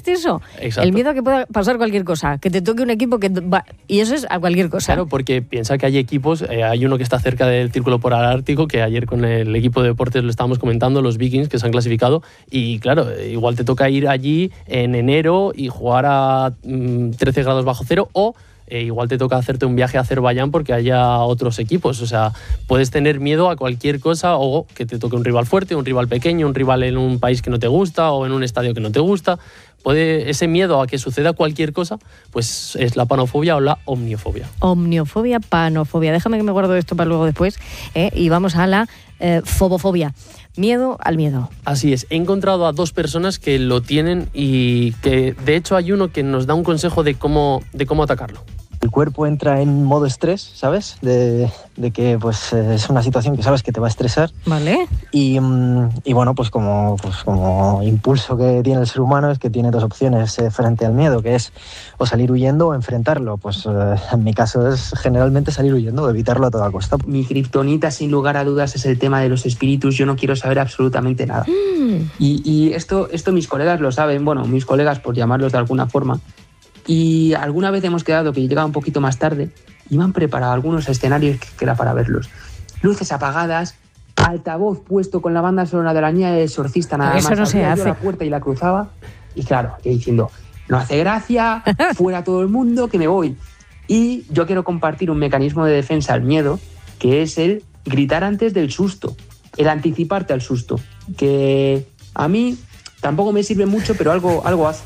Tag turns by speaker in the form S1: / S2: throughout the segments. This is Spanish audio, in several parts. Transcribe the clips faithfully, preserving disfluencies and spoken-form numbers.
S1: existe eso.
S2: Exacto.
S1: El miedo a que pueda pasar cualquier cosa, que te toque un equipo que va, y eso es a cualquier cosa.
S2: Claro, porque piensa que hay equipos, eh, hay uno que está cerca del Círculo Polar Ártico, que ayer con el equipo de deportes lo estábamos comentando, los Vikings, que se han clasificado, y claro, igual te toca ir allí en enero y jugar a mmm, trece grados bajo cero, o eh, igual te toca hacerte un viaje a Azerbaiyán porque haya otros equipos. O sea, puedes tener miedo a cualquier cosa, o que te toque un rival fuerte, un rival pequeño, un rival en un país que no te gusta o en un estadio que no te gusta. Puede, ese miedo a que suceda cualquier cosa, pues es la panofobia o la omniofobia.
S1: Omniofobia, panofobia. Déjame que me guardo esto para luego después, ¿eh? Y vamos a la eh, fobofobia. Miedo al miedo.
S2: Así es. He encontrado a dos personas que lo tienen y que, de hecho, hay uno que nos da un consejo de cómo, de cómo atacarlo.
S3: El cuerpo entra en modo estrés, ¿sabes? De, de que pues es una situación que sabes que te va a estresar.
S1: Vale.
S3: Y, y bueno, pues como, pues como impulso que tiene el ser humano es que tiene dos opciones eh, frente al miedo, que es o salir huyendo o enfrentarlo. Pues eh, en mi caso es generalmente salir huyendo o evitarlo a toda costa.
S4: Mi kriptonita, sin lugar a dudas, es el tema de los espíritus. Yo no quiero saber absolutamente nada. Mm. Y, y esto, esto mis colegas lo saben, bueno, mis colegas por llamarlos de alguna forma. Y alguna vez hemos quedado que llegaba un poquito más tarde y me han preparado algunos escenarios que era para verlos. Luces apagadas, altavoz puesto con la banda sonora de la niña del exorcista, nada más.
S1: Eso no se hace.
S4: Yo la puerta y la cruzaba y claro, yo diciendo, no hace gracia, fuera todo el mundo, que me voy. Y yo quiero compartir un mecanismo de defensa al miedo, que es el gritar antes del susto, el anticiparte al susto, que a mí tampoco me sirve mucho, pero algo, algo hace.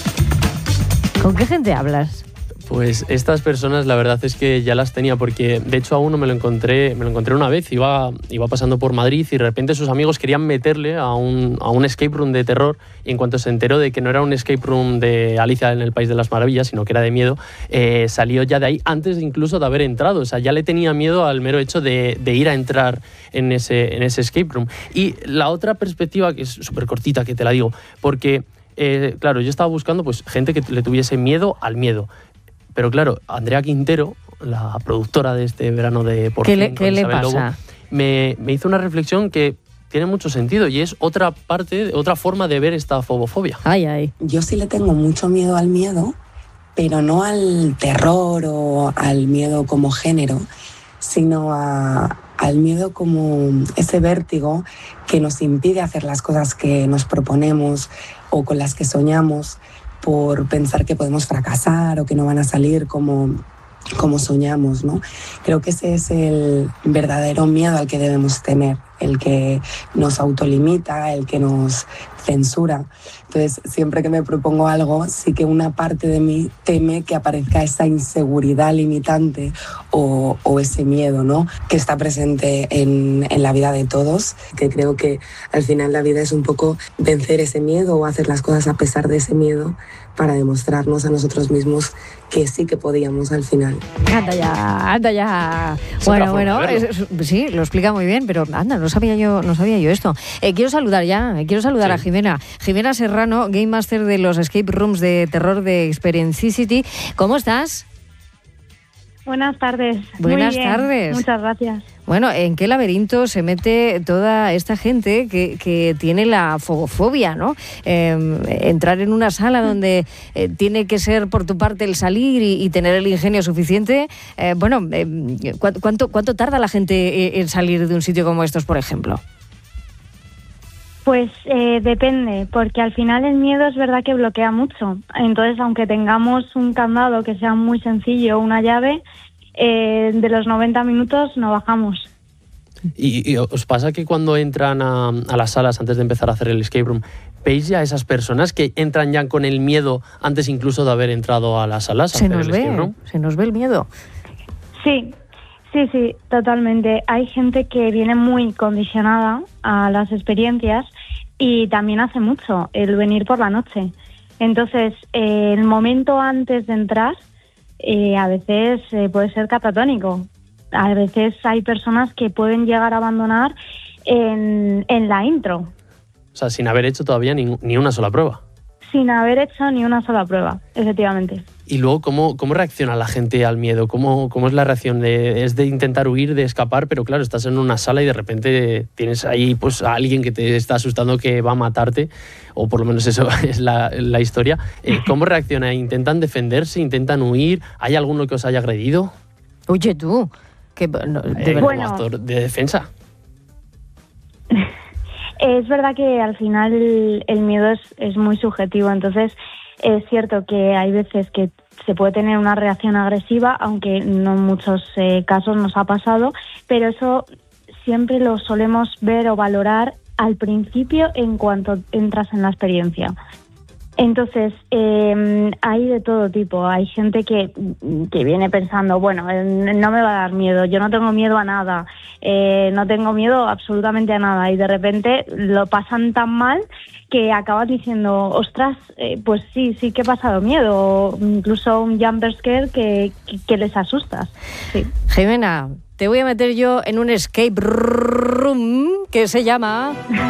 S1: ¿Con qué gente hablas?
S2: Pues estas personas la verdad es que ya las tenía, porque de hecho a uno me lo encontré, me lo encontré una vez, iba, iba pasando por Madrid y de repente sus amigos querían meterle a un, a un escape room de terror, y en cuanto se enteró de que no era un escape room de Alicia en el País de las Maravillas, sino que era de miedo, eh, salió ya de ahí antes incluso de haber entrado. O sea, ya le tenía miedo al mero hecho de, de ir a entrar en ese, en ese escape room. Y la otra perspectiva, que es súper cortita, que te la digo, porque Eh, claro, yo estaba buscando pues gente que le tuviese miedo al miedo. Pero claro, Andrea Quintero, la productora de este verano de Por
S1: ¿Qué
S2: fin,
S1: le, ¿qué le pasa?
S2: Lobo, me, me hizo una reflexión que tiene mucho sentido, y es otra parte, otra forma de ver esta fobofobia.
S1: Ay, ay.
S5: Yo sí le tengo mucho miedo al miedo, pero no al terror o al miedo como género, sino a, al miedo como ese vértigo que nos impide hacer las cosas que nos proponemos o con las que soñamos, por pensar que podemos fracasar o que no van a salir como, como soñamos, ¿no? Creo que ese es el verdadero miedo al que debemos temer, el que nos autolimita, el que nos censura. Entonces, siempre que me propongo algo, sí que una parte de mí teme que aparezca esa inseguridad limitante o, o ese miedo, ¿no?, que está presente en, en la vida de todos, que creo que al final la vida es un poco vencer ese miedo o hacer las cosas a pesar de ese miedo para demostrarnos a nosotros mismos que sí que podíamos al final.
S1: Anda ya, anda ya.
S2: Es
S1: Bueno,
S2: otra
S1: bueno,
S2: forma de verlo.
S1: es, sí, lo explica muy bien, pero anda, no sabía yo, no sabía yo esto. Eh, quiero saludar ya, quiero saludar
S2: Sí.
S1: a Jimena. Jimena Serrano, Game Master de los Escape Rooms de terror de Experiencicity. ¿Cómo estás?
S6: Buenas tardes.
S1: Buenas
S6: Muy bien.
S1: tardes.
S6: Muchas gracias.
S1: Bueno, ¿en qué laberinto se mete toda esta gente que, que tiene la fobofobia, ¿no? Eh, entrar en una sala donde eh, tiene que ser por tu parte el salir y, y tener el ingenio suficiente. Eh, bueno, eh, ¿cu- ¿cuánto, ¿cuánto tarda la gente en salir de un sitio como estos, por ejemplo?
S6: Pues eh, depende, porque al final el miedo es verdad que bloquea mucho. Entonces, aunque tengamos un candado que sea muy sencillo, una llave, eh, de los noventa minutos no bajamos.
S2: ¿Y, y os pasa que cuando entran a, a las salas antes de empezar a hacer el escape room, veis ya a esas personas que entran ya con el miedo antes incluso de haber entrado a las salas a
S1: Se
S2: hacer
S1: nos
S2: el escape
S1: ve,
S2: room?
S1: se nos ve el miedo.
S6: Sí, sí, sí, totalmente. Hay gente que viene muy condicionada a las experiencias y también hace mucho el venir por la noche. Entonces, eh, el momento antes de entrar eh, a veces eh, puede ser catatónico. A veces hay personas que pueden llegar a abandonar en, en la intro,
S2: O sea, sin haber hecho todavía ni, ni una sola prueba.
S6: sin haber hecho ni una sola prueba, efectivamente.
S2: Y luego, ¿cómo, cómo reacciona la gente al miedo? ¿Cómo, cómo es la reacción? De, ¿Es de intentar huir, de escapar? Pero claro, estás en una sala y de repente tienes ahí pues, a alguien que te está asustando que va a matarte, o por lo menos eso es la, la historia. Eh, ¿Cómo reacciona? ¿Intentan defenderse? ¿Intentan huir? ¿Hay alguno que os haya agredido?
S1: Oye, tú, que no, de
S2: Eh,
S6: Bueno.
S2: como actor de defensa.
S6: Es verdad que al final el, el miedo es, es muy subjetivo, entonces es cierto que hay veces que se puede tener una reacción agresiva, aunque no en muchos eh, casos nos ha pasado, pero eso siempre lo solemos ver o valorar al principio en cuanto entras en la experiencia. Entonces, eh, hay de todo tipo. Hay gente que, que viene pensando, bueno, eh, no me va a dar miedo, yo no tengo miedo a nada, eh, no tengo miedo absolutamente a nada, y de repente lo pasan tan mal que acabas diciendo, ostras, eh, pues sí, sí que he pasado miedo, o incluso un jumper scare que, que, que les asustas. Sí.
S1: Jimena, te voy a meter yo en un escape room que se llama...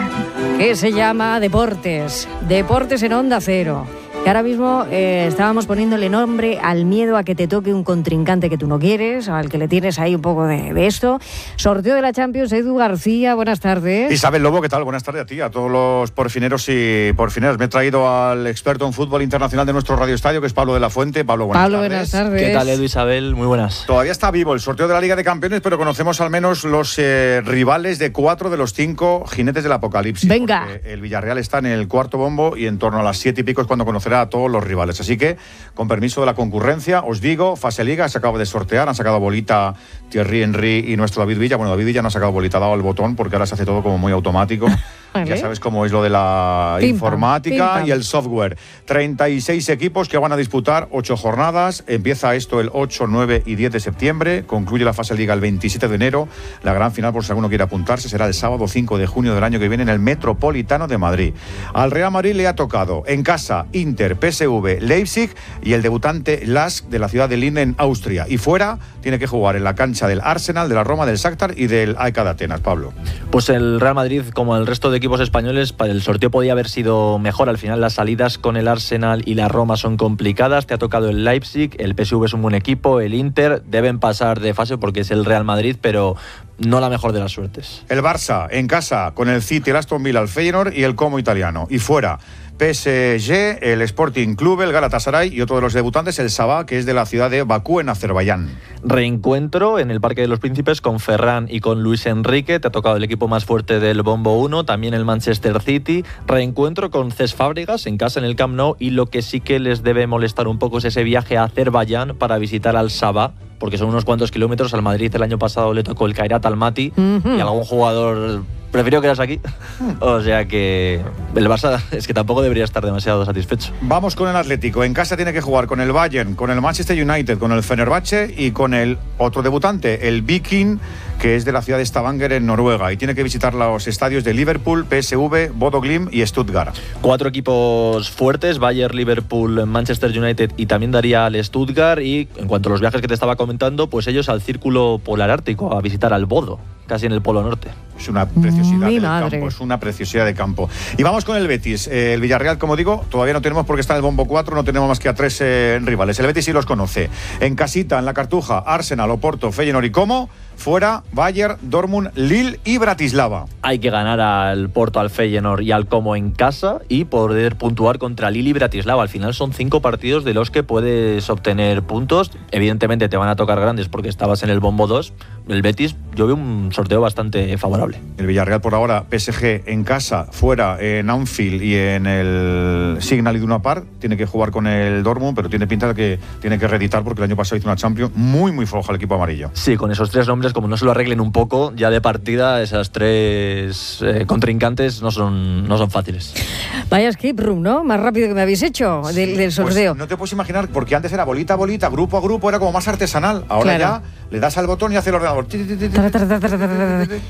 S1: que se llama Deportes. Deportes en Onda Cero. Que ahora mismo eh, estábamos poniéndole nombre al miedo a que te toque un contrincante que tú no quieres, al que le tienes ahí un poco de, de esto. Sorteo de la Champions, Edu García, buenas tardes.
S7: Isabel Lobo, ¿qué tal? Buenas tardes a ti, a todos los porfineros y porfineras. Me he traído al experto en fútbol internacional de nuestro Radio Estadio, que es Pablo de la Fuente. Pablo, buenas
S1: Pablo,
S7: tardes.
S1: buenas tardes.
S8: ¿Qué tal, Edu, Isabel? Muy buenas.
S7: Todavía está vivo el sorteo de la Liga de Campeones, pero conocemos al menos los eh, rivales de cuatro de los cinco jinetes del apocalipsis.
S1: Venga.
S7: El Villarreal está en el cuarto bombo y en torno a las siete y pico es cuando conocerá a todos los rivales. Así que, con permiso de la concurrencia, os digo, fase Liga, se acaba de sortear, han sacado bolita Thierry Henry y nuestro David Villa. Bueno, David Villa no ha sacado bolita, ha dado el botón, porque ahora se hace todo como muy automático.
S1: Vale.
S7: Ya sabes cómo es lo de la
S1: Pim,
S7: informática
S1: pam, pim, pam.
S7: y el software. treinta y seis equipos que van a disputar ocho jornadas. Empieza esto el ocho, nueve y diez de septiembre. Concluye la fase Liga el veintisiete de enero. La gran final, por si alguno quiere apuntarse, será el sábado cinco de junio del año que viene en el Metropolitano de Madrid. Al Real Madrid le ha tocado en casa Inter, P S V, Leipzig y el debutante Lask de la ciudad de Linz en Austria. Y fuera tiene que jugar en la cancha del Arsenal, de la Roma, del Shakhtar y del A E K de Atenas. Pablo.
S8: Pues el Real Madrid, como el resto de equipos españoles, para el sorteo podía haber sido mejor. Al final las salidas con el Arsenal y la Roma son complicadas. Te ha tocado el Leipzig, el P S V es un buen equipo, el Inter deben pasar de fase porque es el Real Madrid, pero no la mejor de las suertes.
S7: El Barça en casa con el City, el Aston Villa, el Feyenoord y el Como italiano. Y fuera P S G, el Sporting Club, el Galatasaray y otro de los debutantes, el Sabah, que es de la ciudad de Bakú, en Azerbaiyán.
S8: Reencuentro en el Parque de los Príncipes con Ferran y con Luis Enrique. Te ha tocado el equipo más fuerte del Bombo uno, también el Manchester City. Reencuentro con Cesc Fábregas en casa en el Camp Nou, y lo que sí que les debe molestar un poco es ese viaje a Azerbaiyán para visitar al Sabah, porque son unos cuantos kilómetros. Al Madrid el año pasado le tocó el Kairat Almaty, uh-huh. y algún jugador prefirió quedarse aquí. O sea que el Barça es que tampoco debería estar demasiado satisfecho.
S7: Vamos con el Atlético. En casa tiene que jugar con el Bayern, con el Manchester United, con el Fenerbahce y con el otro debutante, el Viking, que es de la ciudad de Stavanger en Noruega, y tiene que visitar los estadios de Liverpool, P S V, Bodo Glimt y Stuttgart.
S8: Cuatro equipos fuertes: Bayern, Liverpool, Manchester United, y también daría al Stuttgart. Y en cuanto a los viajes que te estaba comentando, pues ellos al Círculo Polar Ártico, a visitar al Bodo, casi en el Polo Norte.
S7: Es una preciosidad
S1: Mi
S7: del
S1: madre.
S7: campo, es una preciosidad de campo. Y vamos con el Betis. Eh, el Villarreal, como digo, todavía no tenemos porque está en el bombo cuatro, no tenemos más que a tres eh, rivales. El Betis sí los conoce. En casita, en la Cartuja, Arsenal, Oporto, Feyenoord y Como. Fuera, Bayern, Dortmund, Lille y Bratislava.
S8: Hay que ganar al Porto, al Feyenoord y al Como en casa y poder puntuar contra Lille y Bratislava. Al final son cinco partidos de los que puedes obtener puntos. Evidentemente te van a tocar grandes porque estabas en el bombo dos. El Betis, yo veo un sorteo bastante favorable.
S7: El Villarreal por ahora, P S G en casa, fuera en Anfield y en el Signal Iduna Park. Tiene que jugar con el Dortmund, pero tiene pinta de que tiene que reeditar porque el año pasado hizo una Champions muy, muy floja el equipo amarillo.
S8: Sí, con esos tres nombres, como no se lo arreglen un poco, ya de partida esas tres eh, contrincantes no son, no son fáciles.
S1: Vaya escape room, ¿no? Más rápido que me habéis hecho
S7: Sí,
S1: del, del sorteo.
S7: Pues no te puedes imaginar, porque antes era bolita a bolita, grupo a grupo, era como más artesanal. Ahora
S1: Claro.
S7: ya le das al botón y hace el ordenador.
S1: Y allá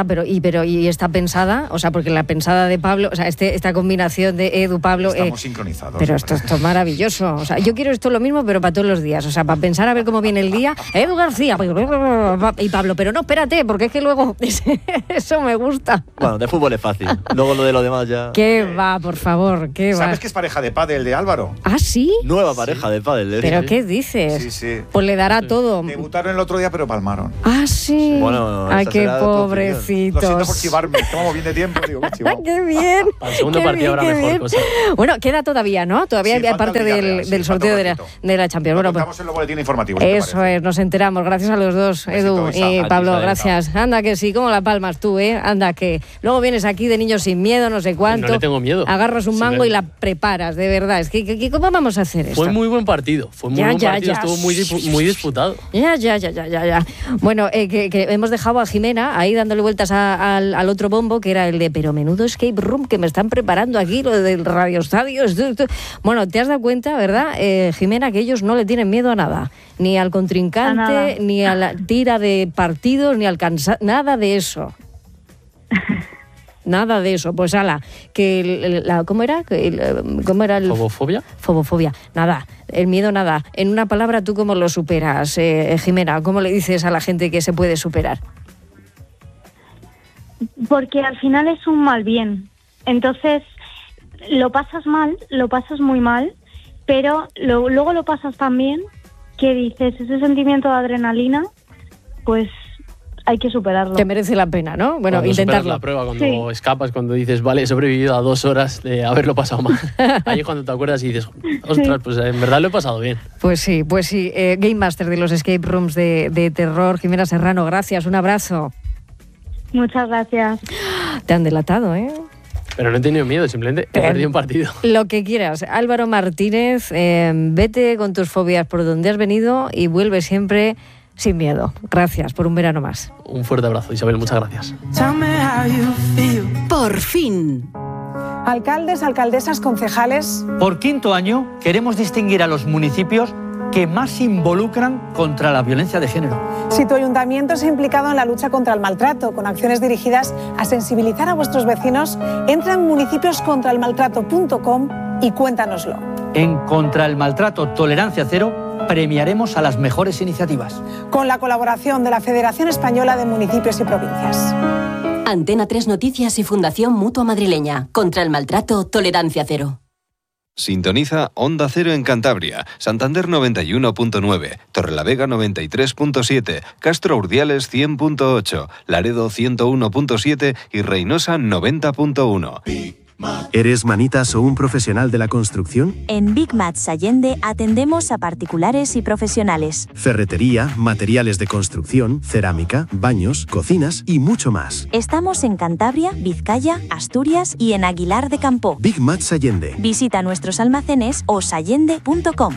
S1: pero y pero y está pensada, o sea, porque la pensada de Pablo, o sea, este, esta combinación de Edu, Pablo...
S7: Estamos
S1: eh,
S7: sincronizados.
S1: Pero esto, esto es maravilloso. O sea, yo quiero esto lo mismo, pero para todos los días. O sea, para pensar a ver cómo viene el día. Edu García y Pablo, pero no, espérate, porque es que luego eso me gusta.
S8: Bueno, de fútbol es fácil. Luego lo de lo demás ya...
S1: ¿Qué va, por favor? ¿Qué va?
S7: ¿Sabes que es pareja de pádel de Álvaro?
S1: ¿Ah, sí?
S8: Nueva pareja sí. de pádel. ¿eh?
S1: ¿Pero qué dices?
S7: Sí, sí.
S1: Pues le dará todo.
S7: Debutaron el otro día, pero palmaron.
S1: Ah, sí.
S8: Bueno,
S1: ay, qué pobrecitos.
S7: Lo siento por chivarme. Estamos bien de tiempo, digo, qué chivado.
S1: ¡Qué bien!
S2: Al segundo
S1: qué
S2: partido
S1: bien,
S2: habrá mejor
S1: bien.
S2: cosa.
S1: Bueno, queda todavía, ¿no? Todavía
S7: Sí,
S1: hay
S7: falta
S1: parte
S7: el
S1: del,
S7: Villarreal, sí,
S1: del sorteo de la, de la Champions.
S7: Lo
S1: Bueno,
S7: contamos
S1: pues,
S7: en el boletín informativo. ¿Qué
S1: eso es, nos enteramos. Gracias a los dos, Edu
S7: Besito,
S1: y
S7: Isa.
S1: Pablo.
S2: A ti,
S1: Gracias. Anda que sí, como la palmas tú, ¿eh? Anda que luego vienes aquí de niños sin miedo, no sé cuánto.
S2: No le tengo miedo.
S1: Agarras un
S2: Sí,
S1: mango
S2: me-
S1: y la preparas, de verdad. Es que, que- que ¿cómo vamos a hacer esto?
S2: Fue muy buen partido. Fue muy
S1: Ya,
S2: buen
S1: ya,
S2: partido.
S1: ya.
S2: Estuvo muy, dispu- muy disputado.
S1: Ya, ya, ya, ya, ya, ya. Bueno, eh, que, que hemos dejado a Jimena ahí dándole vueltas a- al, al otro bombo, que era el de, pero menudo escape room que me están preparando aquí, lo del Radio Estadio. esto, esto. Bueno, te has dado cuenta, ¿verdad, eh, Jimena, que ellos no le tienen miedo a nada? Ni al
S6: A
S1: contrincante,
S6: nada.
S1: ni a la tira de partidos, ni al cansa... Nada de eso. Nada de eso. Pues ala, que el- el- la, ¿cómo era? Que el, ¿Cómo era el...?
S2: ¿Fobofobia?
S1: Fobofobia. Nada, el miedo nada. En una palabra, ¿tú cómo lo superas, eh, Jimena? ¿Cómo le dices a la gente que se puede superar?
S6: Porque al final es un mal bien. Entonces, lo pasas mal, lo pasas muy mal, pero lo- luego lo pasas tan bien que dices, ese sentimiento de adrenalina, pues hay que superarlo.
S1: Que merece la pena, ¿no? Bueno,
S2: Cuando superas
S1: intentarlo.
S2: la prueba, cuando
S6: Sí.
S2: escapas, cuando dices, vale, he sobrevivido a dos horas de haberlo pasado mal. Ahí es cuando te acuerdas y dices, ostras, pues en verdad lo he pasado bien.
S1: Pues sí, pues sí. Eh, Game Master de los escape rooms de, de terror, Jimena Serrano, gracias, un abrazo.
S6: Muchas gracias.
S1: Te han delatado, ¿eh?
S2: Pero no he tenido miedo, simplemente he
S1: Pero-
S2: perdido un partido.
S1: Lo que quieras. Álvaro Martínez, eh, vete con tus fobias por donde has venido y vuelve siempre sin miedo. Gracias por un verano más.
S2: Un fuerte abrazo, Isabel, muchas gracias.
S9: Por fin.
S10: Alcaldes, alcaldesas, concejales.
S11: Por quinto año queremos distinguir a los municipios que más se involucran contra la violencia de género.
S10: Si tu ayuntamiento se ha implicado en la lucha contra el maltrato con acciones dirigidas a sensibilizar a vuestros vecinos, entra en municipios contra el maltrato punto com y cuéntanoslo.
S11: En Contra el Maltrato Tolerancia Cero premiaremos a las mejores iniciativas.
S10: Con la colaboración de la Federación Española de Municipios y Provincias.
S9: Antena tres Noticias y Fundación Mutua Madrileña. Contra el Maltrato Tolerancia Cero.
S12: Sintoniza Onda Cero en Cantabria, Santander noventa y uno punto nueve, Torrelavega noventa y tres punto siete, Castro Urdiales cien punto ocho, Laredo ciento uno punto siete y Reynosa noventa punto uno.
S13: ¿Eres manitas o un profesional de la construcción?
S14: En Big Mats Allende atendemos a particulares y profesionales.
S13: Ferretería, materiales de construcción, cerámica, baños, cocinas y mucho más.
S14: Estamos en Cantabria, Vizcaya, Asturias y en Aguilar de Campo.
S13: Big Mats Allende.
S14: Visita nuestros almacenes o sallende punto com.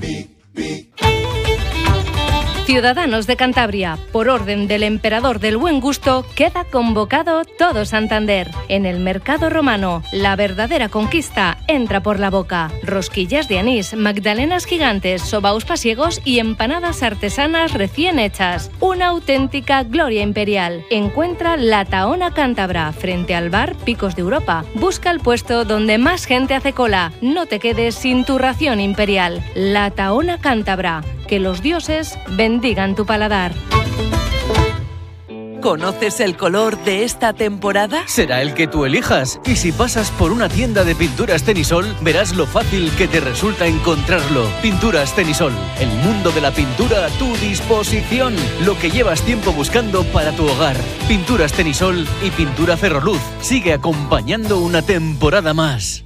S15: Ciudadanos de Cantabria, por orden del emperador del buen gusto, queda convocado todo Santander. En el Mercado Romano, la verdadera conquista entra por la boca. Rosquillas de anís, magdalenas gigantes, sobaos pasiegos y empanadas artesanas recién hechas. Una auténtica gloria imperial. Encuentra La Tahona Cántabra, frente al bar Picos de Europa. Busca el puesto donde más gente hace cola. No te quedes sin tu ración imperial. La Tahona Cántabra. Que los dioses bendigan tu paladar.
S16: ¿Conoces el color de esta temporada?
S17: Será el que tú elijas. Y si pasas por una tienda de pinturas Tenisol, verás lo fácil que te resulta encontrarlo. Pinturas Tenisol. El mundo de la pintura a tu disposición. Lo que llevas tiempo buscando para tu hogar. Pinturas Tenisol y Pintura Ferroluz. Sigue acompañando una temporada más.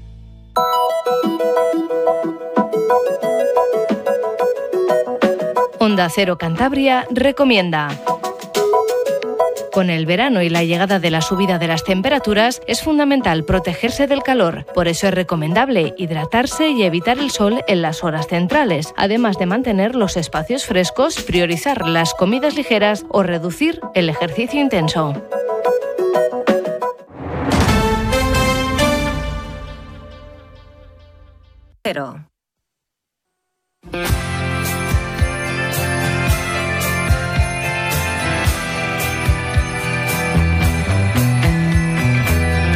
S15: Onda Cero Cantabria recomienda. Con el verano y la llegada de la subida de las temperaturas, es fundamental protegerse del calor. Por eso es recomendable hidratarse y evitar el sol en las horas centrales, además de mantener los espacios frescos, priorizar las comidas ligeras o reducir el ejercicio intenso.
S9: Cero.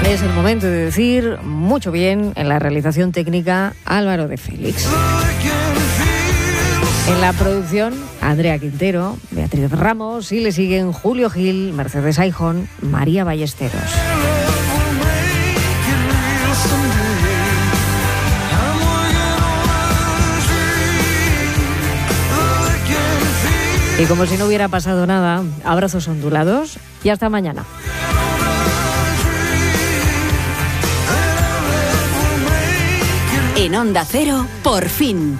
S1: Es el momento de decir mucho bien en la realización técnica Álvaro de Félix. En la producción, Andrea Quintero, Beatriz Ramos y le siguen Julio Gil, Mercedes Aijón, María Ballesteros. Y como si no hubiera pasado nada, abrazos ondulados y hasta mañana.
S9: En Onda Cero, por fin.